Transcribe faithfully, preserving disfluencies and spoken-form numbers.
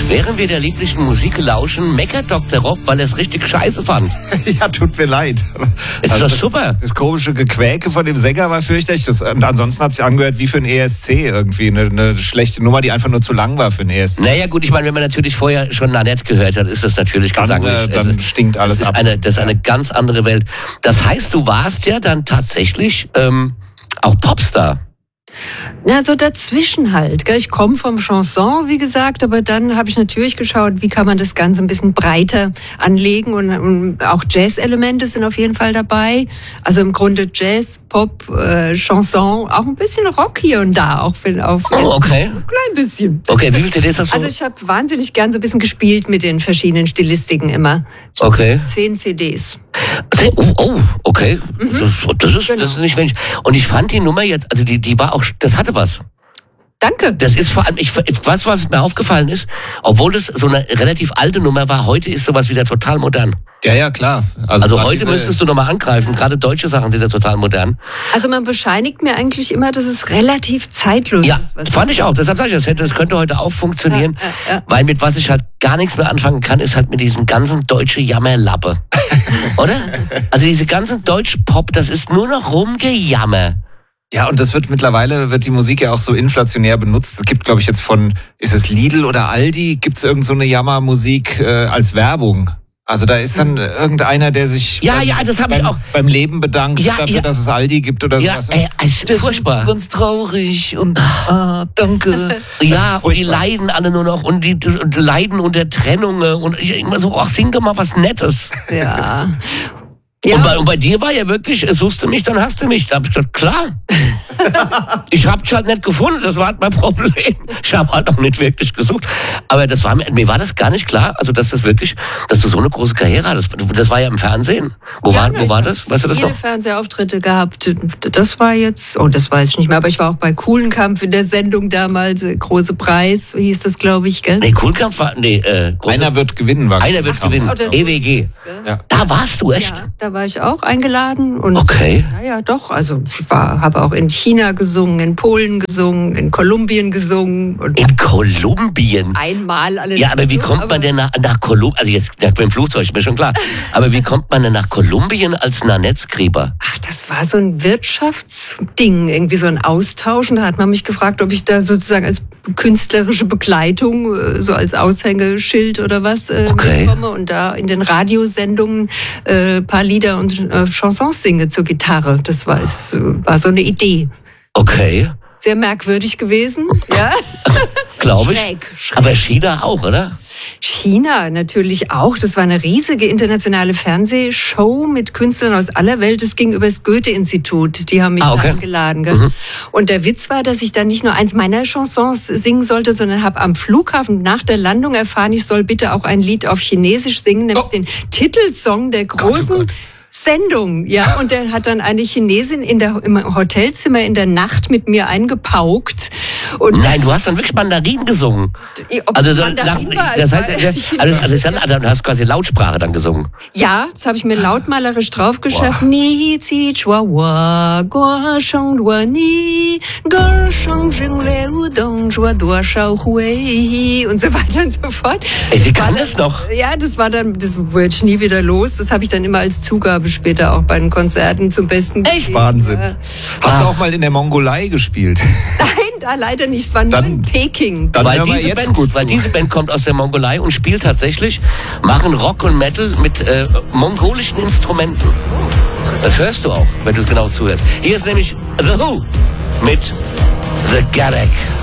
während wir der lieblichen Musik lauschen, meckert Doktor Rob, weil er es richtig scheiße fand. Ja, tut mir leid. Ist Also doch super. Das komische Gequäke von dem Sänger war fürchterlich. Das, und ansonsten hat sich angehört wie für ein E S C irgendwie. Eine, eine schlechte Nummer, die einfach nur zu lang war für ein E S C. Naja gut, ich meine, wenn man natürlich vorher schon Nanette gehört hat, ist das natürlich Dann, gesanglich. äh, dann Es- stinkt alles das ist ab. Eine, das ist eine ganz andere Welt. Das heißt, du warst ja dann tatsächlich ähm, auch Popstar. Na, so dazwischen halt. Gell? Ich komme vom Chanson, wie gesagt, aber dann habe ich natürlich geschaut, wie kann man das Ganze ein bisschen breiter anlegen und, und auch Jazz-Elemente sind auf jeden Fall dabei. Also im Grunde Jazz, Pop, äh, Chanson, auch ein bisschen Rock hier und da, auch wenn auf Oh, okay. ein klein bisschen. Okay, wie viele C Ds hast du? Also ich habe wahnsinnig gern so ein bisschen gespielt mit den verschiedenen Stilistiken immer. Okay. Zehn C Ds. Oh, oh, okay. Das, das, ist, Genau. das ist nicht wenig. Und ich fand die Nummer jetzt, also die, die war auch, das hatte was. Danke. Das ist vor allem, ich, was, was mir aufgefallen ist, obwohl das so eine relativ alte Nummer war, heute ist sowas wieder total modern. Ja, ja, klar. Also gerade heute diese- müsstest du nochmal angreifen, gerade deutsche Sachen sind ja total modern. Also man bescheinigt mir eigentlich immer, dass es relativ zeitlos Ja, ist. was fand ich auch. Deshalb sage ich, das, hätte, das könnte heute auch funktionieren. Ja, ja, ja. Weil mit was ich halt gar nichts mehr anfangen kann, ist halt mit diesem ganzen deutsche Jammerlappe. Oder? Also diese ganzen Deutsch-Pop, das ist nur noch Rumgejammer. Ja, und das wird mittlerweile, wird die Musik ja auch so inflationär benutzt. Es gibt, glaube ich, jetzt von, ist es Lidl oder Aldi, gibt es irgend so eine Jammermusik äh, als Werbung. Also da ist dann irgendeiner, der sich Ja, beim, ja, das hab ich beim, auch. beim Leben bedankt Ja, dafür, ja. dass es Aldi gibt oder Ja, sowas. ey, es ist furchtbar. Ganz traurig und ah, danke. Ja, und die Furchtbar. leiden alle nur noch und die, und leiden unter Trennung und ich immer so, ach, sing doch mal was Nettes. Ja. Und, Ja, bei, und bei dir war ja wirklich, äh, suchst du mich, dann hast du mich. Da hab ich gesagt, klar. Ich hab dich halt nicht gefunden, das war halt mein Problem. Ich habe halt auch nicht wirklich gesucht. Aber das war mir, mir war das gar nicht klar, also dass das wirklich, dass du so eine große Karriere hattest. Das war ja im Fernsehen. Wo ja, war, na, wo ich war hab das? Weißt du das viele noch? Fernsehauftritte gehabt. Das war jetzt, oh, das weiß ich nicht mehr, aber ich war auch bei Kuhlenkampf in der Sendung damals, äh, Große Preis, hieß das, glaube ich, gell? Nee, Kohlkampf war, nee, äh, große, Einer wird gewinnen, war einer wird Kampf. gewinnen. Oh, das- E W G. Ja. Da warst du echt? Ja, da war ich auch eingeladen und Okay. ja, ja, doch. Also ich war, habe auch in China gesungen, in Polen gesungen, in Kolumbien gesungen und In Kolumbien. einmal alles. Ja, aber wie so, kommt aber- man denn nach, nach Kolumbien? Also jetzt nach dem Flugzeug, ist mir schon klar. Aber wie kommt man denn nach Kolumbien als Nanette-Skriber? Ach, das war so ein Wirtschaftsding, irgendwie so ein Austausch. Und da hat man mich gefragt, ob ich da sozusagen als künstlerische Begleitung, äh, so als Aushängeschild oder was äh, Okay. mitkomme und da in den Radiosendungen äh, paar Lieder und äh, Chansons singe zur Gitarre. Das war, es war so eine Idee. Okay, Sehr merkwürdig gewesen, ja. glaube ich. Schräg, schräg. Aber China auch, oder? China natürlich auch. Das war eine riesige internationale Fernsehshow mit Künstlern aus aller Welt. Es ging über das Goethe-Institut. Die haben mich Ah, okay. da eingeladen. Gell? Und der Witz war, dass ich dann nicht nur eins meiner Chansons singen sollte, sondern habe am Flughafen nach der Landung erfahren, ich soll bitte auch ein Lied auf Chinesisch singen, nämlich Oh. den Titelsong der großen Gott. Sendung, ja, und der hat dann eine Chinesin in der, im Hotelzimmer in der Nacht mit mir eingepaukt. Und Nein, du hast dann wirklich Mandarin gesungen. ob Also, es so, Mandarin nach, war, das es heißt, war- ja, also, also, das heißt, du hast quasi Lautsprache dann gesungen. Ja, das habe ich mir lautmalerisch draufgeschrieben. Ni zi chua wa guo sheng duo ni ge sheng jing liu dong zhuo duo shao hui und so weiter und so fort. Ey, sie kann War das dann- noch. Ja, das war dann, das wurde ich nie wieder los. Das habe ich dann immer als Zugabe später auch bei den Konzerten zum Besten Echt? gegeben. Wahnsinn. Ja. Hast du auch mal in der Mongolei gespielt? Nein, da leider nicht. Es war nur Dann- in Peking. Dann Weil hören wir diese, jetzt Band, gut weil zu. diese Band kommt aus der Mongolei und spielt tatsächlich, machen Rock und Metal mit äh, mongolischen Instrumenten. Das hörst du auch, wenn du es genau zuhörst. Hier ist nämlich The Who mit The Garek.